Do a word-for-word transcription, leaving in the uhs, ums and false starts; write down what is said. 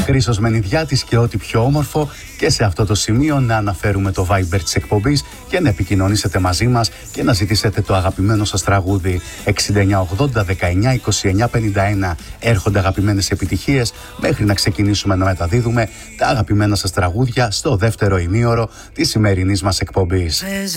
Χρήστος Μενιδιάτης και ό,τι πιο όμορφο, και σε αυτό το σημείο να αναφέρουμε το Viber της εκπομπής και να επικοινωνήσετε μαζί μας και να ζητήσετε το αγαπημένο σας τραγούδι. Εξήντα εννιά ογδόντα δεκαεννιά είκοσι εννιά πενήντα ένα έρχονται αγαπημένες επιτυχίες μέχρι να ξεκινήσουμε να μεταδίδουμε τα αγαπημένα σας τραγούδια στο δεύτερο ημίωρο της σημερινής μας εκπομπής.